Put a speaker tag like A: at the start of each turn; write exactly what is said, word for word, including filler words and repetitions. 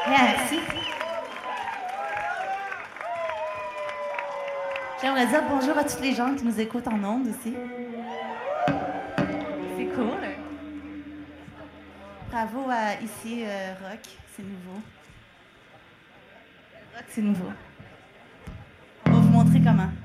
A: Merci. J'aimerais dire bonjour à toutes les gens qui nous écoutent en ondes aussi. C'est cool. Bravo à ici euh, Rock, c'est nouveau. Rock, c'est nouveau. On va vous montrer comment.